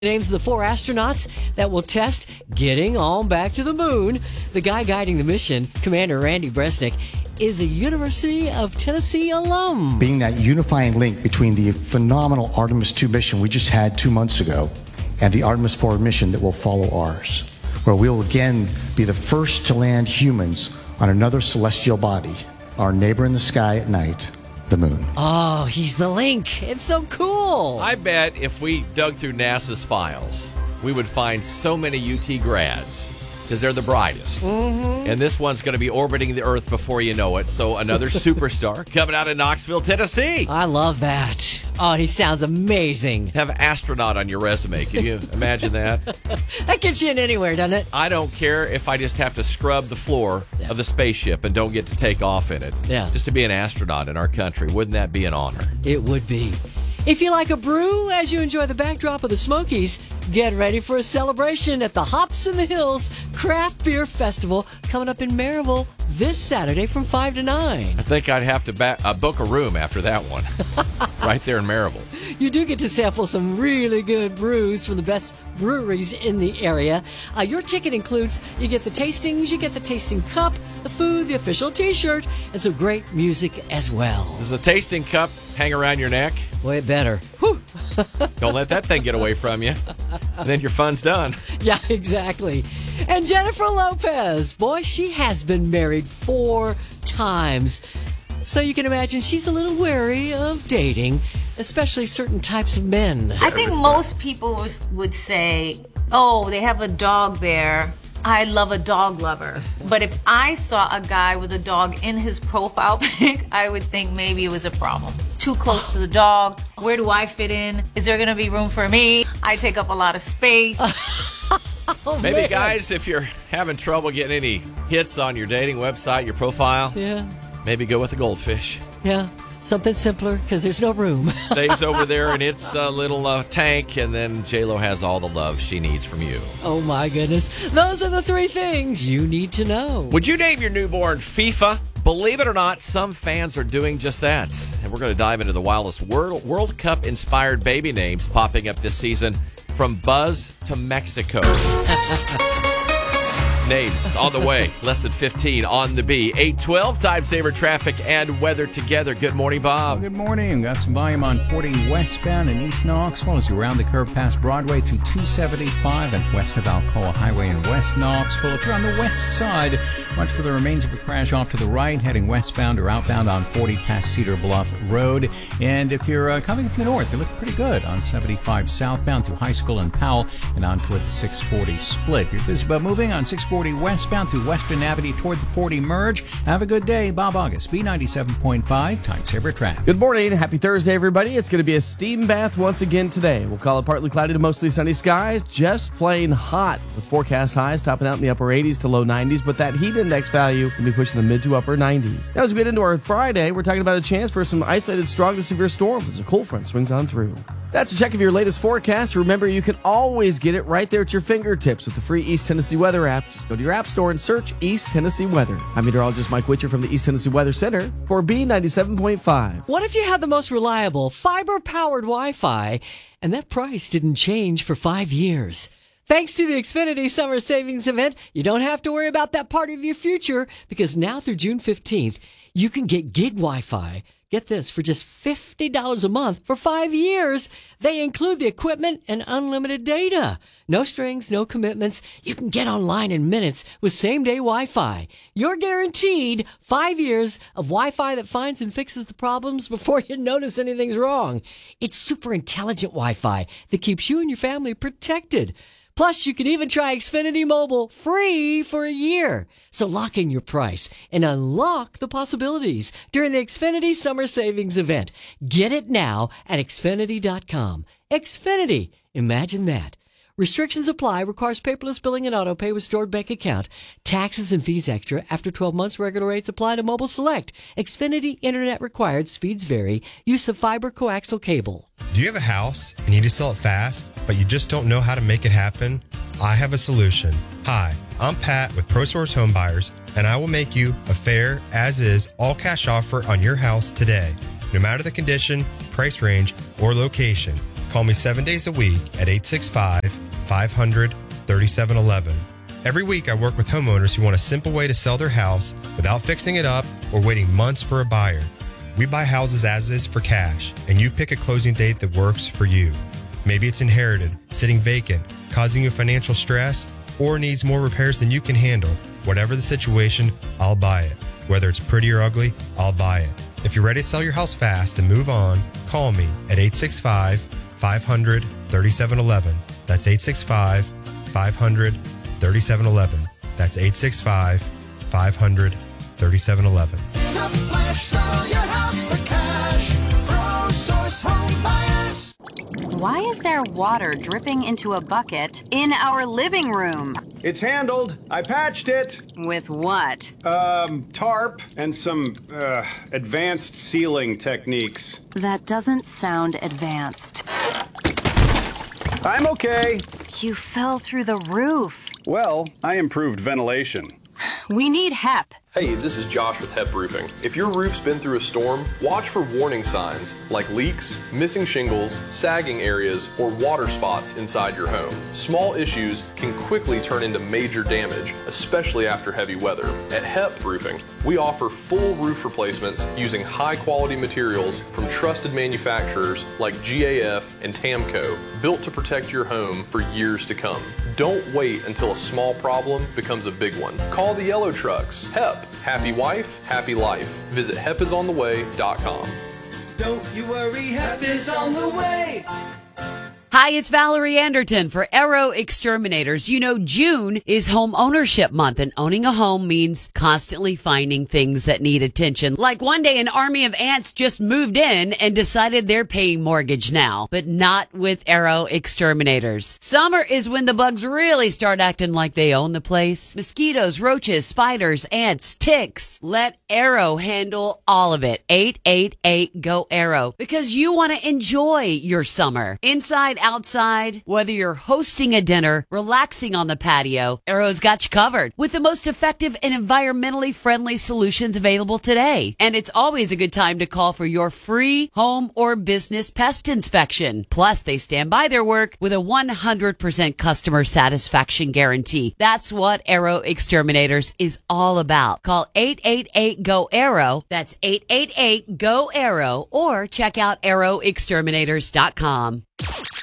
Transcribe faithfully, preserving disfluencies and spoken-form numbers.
Names of the four astronauts that will test getting on back to the moon. The guy guiding the mission, Commander Randy Bresnik, is a University of Tennessee alum. Being that unifying link between the phenomenal Artemis two mission we just had two months ago and the Artemis four mission that will follow ours, where we will again be the first to land humans on another celestial body, our neighbor in the sky at night, the moon. Oh, he's the link. It's so cool. I bet if we dug through NASA's files, we would find so many U T grads because they're the brightest. Mm-hmm. And this one's going to be orbiting the Earth before you know it. So another superstar coming out of Knoxville, Tennessee. I love that. Oh, he sounds amazing. Have astronaut on your resume. Can you imagine that? That gets you in anywhere, doesn't it? I don't care if I just have to scrub the floor Yeah. of the spaceship and don't get to take off in it. Yeah. Just to be an astronaut in our country. Wouldn't that be an honor? It would be. If you like a brew as you enjoy the backdrop of the Smokies, get ready for a celebration at the Hops in the Hills Craft Beer Festival coming up in Maryville this Saturday from five to nine. I think I'd have to ba- uh, book a room after that one. Right there in Maryville. You do get to sample some really good brews from the best breweries in the area. Uh, your ticket includes, you get the tastings, you get the tasting cup, the food, the official t-shirt, and some great music as well. Does the tasting cup hang around your neck? Way better. Whew. Don't let that thing get away from you. And then your fun's done. Yeah, exactly. And Jennifer Lopez, boy, she has been married four times. So you can imagine she's a little wary of dating, especially certain types of men. I think most people was- would say, oh, they have a dog there. I love a dog lover. But if I saw a guy with a dog in his profile pic, I would think maybe it was a problem. Too close to the dog. Where do I fit in? Is there going to be room for me? I take up a lot of space. Oh, Maybe, man. guys, if you're having trouble getting any hits on your dating website, your profile, Yeah, maybe go with a goldfish. yeah. Something simpler, because there's no room. Stays over there in its uh, little uh, tank, and then J-Lo has all the love she needs from you. Oh, my goodness. Those are the three things you need to know. Would you name your newborn FIFA? Believe it or not, some fans are doing just that. And we're going to dive into the wildest World, World Cup-inspired baby names popping up this season, from Buzz to Mexico. Names on the way. Less than fifteen on the B. eight twelve, time saver traffic and weather together. Good morning, Bob. Good morning. Got some volume on forty westbound in East Knoxville as you round the curve past Broadway through two seventy-five and west of Alcoa Highway in West Knoxville. If you're on the west side, watch for the remains of a crash off to the right, heading westbound or outbound on forty past Cedar Bluff Road. And if you're uh, coming from the north, you're looking pretty good on seventy-five southbound through High School and Powell and on toward the six forty split. You're busy about moving on six forty westbound through Western Avenue toward the forty merge. Have a good day. Bob August, B ninety-seven point five, time saver traffic. Good morning. Happy Thursday, everybody. It's going to be a steam bath once again today. We'll call it partly cloudy to mostly sunny skies. Just plain hot with forecast highs topping out in the upper eighties to low nineties, but that heat index value will be pushing the mid to upper nineties. Now, as we get into our Friday, we're talking about a chance for some isolated strong to severe storms as a cold front swings on through. That's a check of your latest forecast. Remember, you can always get it right there at your fingertips with the free East Tennessee Weather app. Just go to your app store and search East Tennessee Weather. I'm meteorologist Mike Witcher from the East Tennessee Weather Center for B ninety-seven point five. What if you had the most reliable fiber-powered Wi-Fi and that price didn't change for five years? Thanks to the Xfinity Summer Savings Event, you don't have to worry about that part of your future because now through June fifteenth, you can get gig Wi-Fi. Get this, for just fifty dollars a month for five years. They include the equipment and unlimited data. No strings, no commitments. You can get online in minutes with same-day Wi-Fi. You're guaranteed five years of Wi-Fi that finds and fixes the problems before you notice anything's wrong. It's super intelligent Wi-Fi that keeps you and your family protected. Plus, you can even try Xfinity Mobile free for a year. So lock in your price and unlock the possibilities during the Xfinity Summer Savings Event. Get it now at Xfinity dot com. Xfinity. Imagine that. Restrictions apply. Requires paperless billing and auto pay with stored bank account. Taxes and fees extra. After twelve months, regular rates apply to Mobile Select. Xfinity Internet required. Speeds vary. Use of fiber coaxial cable. Do you have a house and you need to sell it fast, but you just don't know how to make it happen? I have a solution. Hi, I'm Pat with ProSource Home Buyers, and I will make you a fair, as-is, all-cash offer on your house today, no matter the condition, price range, or location. Call me seven days a week at eight six five, five hundred, thirty-seven eleven. Every week, I work with homeowners who want a simple way to sell their house without fixing it up or waiting months for a buyer. We buy houses as is for cash, and you pick a closing date that works for you. Maybe it's inherited, sitting vacant, causing you financial stress, or needs more repairs than you can handle. Whatever the situation, I'll buy it. Whether it's pretty or ugly, I'll buy it. If you're ready to sell your house fast and move on, call me at eight six five, five hundred, thirty-seven eleven. That's eight six five, five hundred, thirty-seven eleven. That's eight six five, five hundred, thirty-seven eleven. In a flash, sell your house for cash. ProSource Home Buyers. Why is there water dripping into a bucket in our living room? It's handled. I patched it. With what? Um, tarp and some, uh, advanced sealing techniques. That doesn't sound advanced. I'm okay. You fell through the roof. Well, I improved ventilation. We need H E P. Hey, this is Josh with H E P Roofing. If your roof's been through a storm, watch for warning signs like leaks, missing shingles, sagging areas, or water spots inside your home. Small issues can quickly turn into major damage, especially after heavy weather. At H E P Roofing, we offer full roof replacements using high-quality materials from trusted manufacturers like G A F and Tamco, built to protect your home for years to come. Don't wait until a small problem becomes a big one. Call the Yellow Trucks. H E P. Happy wife, happy life. Visit hep is on the way dot com. Don't you worry, Hep is on the way. Hi, it's Valerie Anderton for Aero Exterminators. You know, June is home ownership month, and owning a home means constantly finding things that need attention. Like one day an army of ants just moved in and decided they're paying mortgage now, but not with Aero Exterminators. Summer is when the bugs really start acting like they own the place. Mosquitoes, roaches, spiders, ants, ticks. Let Aero handle all of it. eight eight eight, G O, Aero. Because you want to enjoy your summer. Inside, outside, whether you're hosting a dinner, relaxing on the patio, Aero's got you covered with the most effective and environmentally friendly solutions available today. And it's always a good time to call for your free home or business pest inspection. Plus, they stand by their work with a one hundred percent customer satisfaction guarantee. That's what Aero Exterminators is all about. Call eight eight eight, G O, Aero. That's eight eight eight, G O, Aero. Or check out aero exterminators dot com.